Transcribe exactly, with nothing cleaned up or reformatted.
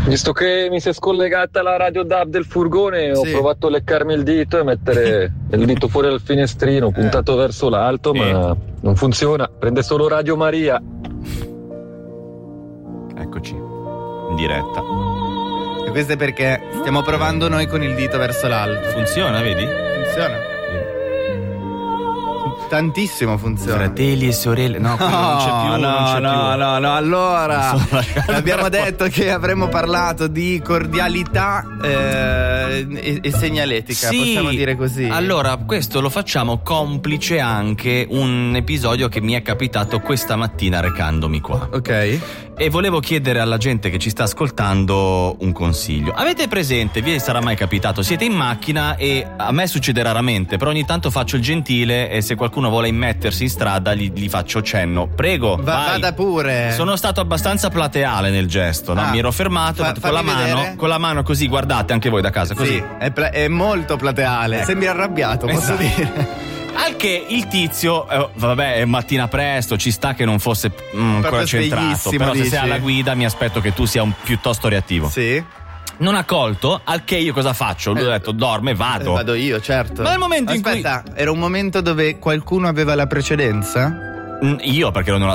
Visto che mi si è scollegata la radio D A B del furgone, Sì. ho provato a leccarmi il dito e mettere il dito fuori dal finestrino, puntato Eh. verso l'alto, Sì. ma non funziona. Prende solo Radio Maria. Eccoci, in diretta. E questo è perché stiamo provando noi con il dito verso l'alto. Funziona, vedi? Funziona? Tantissimo funziona. Fratelli e sorelle. No, quello non c'è più. no, non c'è no, più. no, no, allora Mi sono lasciato abbiamo per detto che avremmo parlato di cordialità eh, e, e segnaletica, Sì, possiamo dire così. Allora, questo lo facciamo complice anche un episodio che mi è capitato questa mattina recandomi qua. Ok. E volevo chiedere alla gente che ci sta ascoltando un consiglio. Avete presente, vi sarà mai capitato, siete in macchina e a me succede raramente, però ogni tanto faccio il gentile e se qualcuno vuole immettersi in strada gli, gli faccio cenno. Prego, Va, vai. vada pure. Sono stato abbastanza plateale nel gesto, no? Ah, Mi ero fermato, fa- ho fatto con la fammi mano, vedere. con la mano così, guardate anche voi da casa, così. Sì, è, pla- è molto plateale. Ecco. Sembri arrabbiato, posso Esatto. dire. Al che il tizio, eh, vabbè, è mattina presto, ci sta che non fosse mm, ancora centrato, sveglissimo, però se dici? sei alla guida mi aspetto che tu sia un piuttosto reattivo. Sì. Non ha colto, al che io cosa faccio? Lui Eh, ha detto dorme, vado. Eh, Vado io, certo. Ma nel momento in cui- Aspetta, era un momento dove qualcuno aveva la precedenza? Mm, Io perché non ho